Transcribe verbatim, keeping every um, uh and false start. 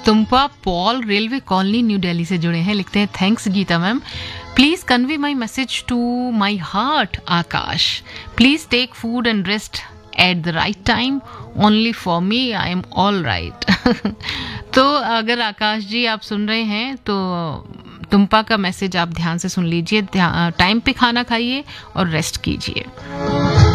तुम्पा Paul railway colony new Delhi से जुड़े हैं, लिखते हैं thanks Gita ma'am, please convey my message to my heart Akash, please take food and rest at the right time, only for me, I am all right. तो अगर आकाश जी आप सुन रहे हैं तो तुम्पा का मैसेज आप ध्यान से सुन लीजिए, टाइम पे खाना खाइए और रेस्ट कीजिए।